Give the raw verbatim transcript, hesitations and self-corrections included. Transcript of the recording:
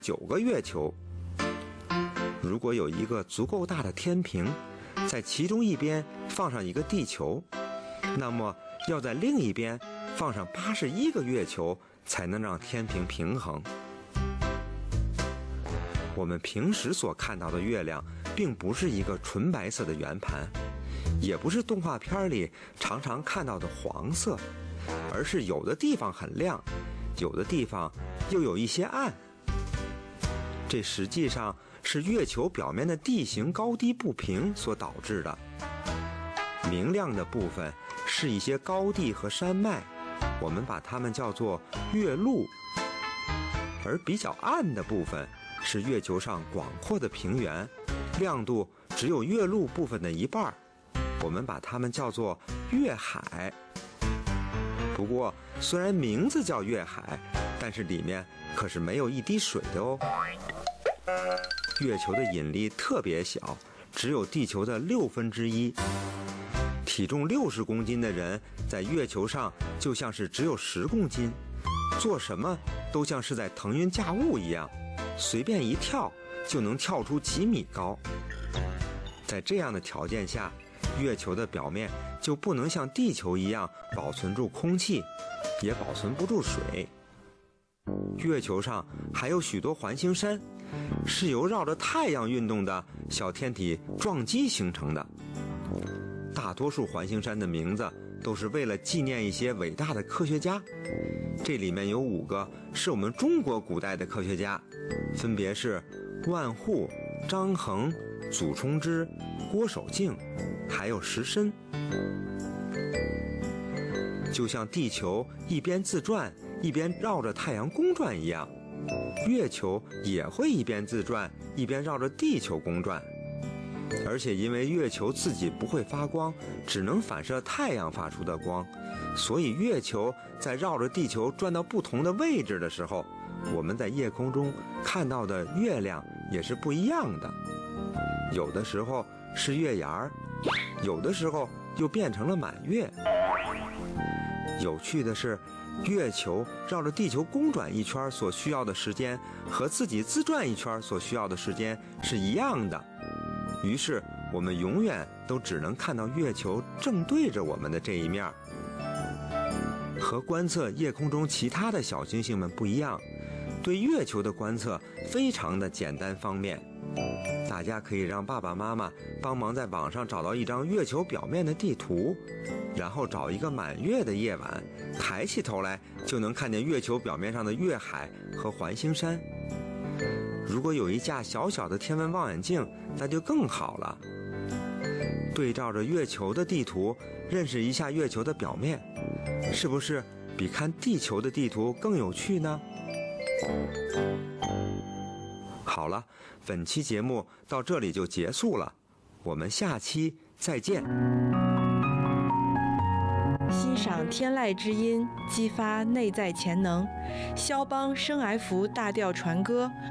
九个月球。如果有一个足够大的天平，在其中一边放上一个地球，那么要在另一边放上八十一个月球，才能让天平平衡。我们平时所看到的月亮，并不是一个纯白色的圆盘，也不是动画片里常常看到的黄色，而是有的地方很亮，有的地方又有一些暗。这实际上是月球表面的地形高低不平所导致的。明亮的部分是一些高地和山脉，我们把它们叫做月路；而比较暗的部分是月球上广阔的平原，亮度只有月路部分的一半，我们把它们叫做月海。不过虽然名字叫月海，但是里面可是没有一滴水的哦。月球的引力特别小，只有地球的六分之一。体重六十公斤的人在月球上就像是只有十公斤，做什么都像是在腾云驾雾一样，随便一跳就能跳出几米高。在这样的条件下，月球的表面就不能像地球一样保存住空气，也保存不住水。月球上还有许多环形山，是由绕着太阳运动的小天体撞击形成的。大多数环形山的名字都是为了纪念一些伟大的科学家，这里面有五个是我们中国古代的科学家，分别是万户、张衡、祖冲之、郭守敬，还有石申。就像地球一边自转一边绕着太阳公转一样，月球也会一边自转一边绕着地球公转。而且因为月球自己不会发光，只能反射太阳发出的光，所以月球在绕着地球转到不同的位置的时候，我们在夜空中看到的月亮也是不一样的。有的时候是月牙儿，有的时候又变成了满月。有趣的是，月球绕着地球公转一圈所需要的时间和自己自转一圈所需要的时间是一样的，于是我们永远都只能看到月球正对着我们的这一面。和观测夜空中其他的小星星们不一样，对月球的观测非常的简单方便。大家可以让爸爸妈妈帮忙在网上找到一张月球表面的地图，然后找一个满月的夜晚，抬起头来就能看见月球表面上的月海和环形山。如果有一架小小的天文望远镜，那就更好了。对照着月球的地图，认识一下月球的表面，是不是比看地球的地图更有趣呢？好了，本期节目到这里就结束了，我们下期再见。 欣赏天籁之音，激发内在潜能。肖邦升 F 大调传歌，